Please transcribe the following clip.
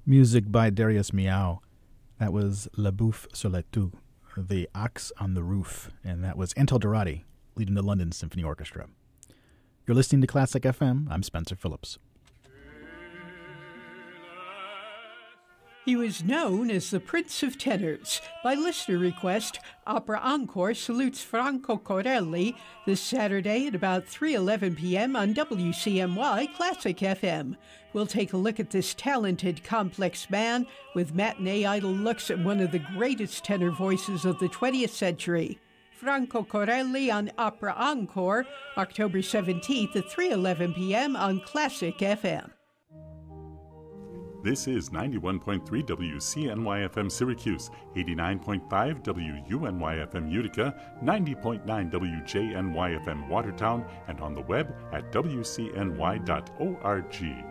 Music by Darius Miao. That was La Bouffe sur le Toit, The Ox on the Roof, and that was Antal Dorati, leading the London Symphony Orchestra. You're listening to Classic FM. I'm Spencer Phillips. He was known as the Prince of Tenors. By listener request, Opera Encore salutes Franco Corelli this Saturday at about 3:11 p.m. on WCNY Classic FM. We'll take a look at this talented, complex man with matinee idol looks at one of the greatest tenor voices of the 20th century. Franco Corelli on Opera Encore, October 17th at 3:11 p.m. on Classic FM. This is 91.3 WCNY-FM Syracuse, 89.5 WUNY-FM Utica, 90.9 WJNY-FM Watertown, and on the web at wcny.org.